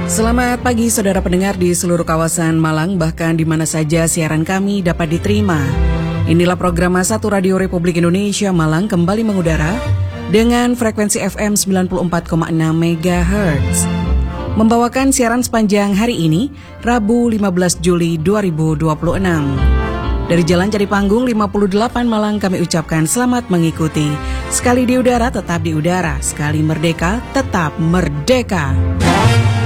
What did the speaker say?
Selamat pagi saudara pendengar di seluruh kawasan Malang, bahkan di mana saja siaran kami dapat diterima. Inilah program A1 Radio Republik Indonesia Malang kembali mengudara dengan frekuensi FM 94,6 MHz. Membawakan siaran sepanjang hari ini, Rabu 15 Juli 2026. Dari Jalan Cari Panggung 58 Malang kami ucapkan selamat mengikuti. Sekali di udara tetap di udara, sekali merdeka tetap merdeka.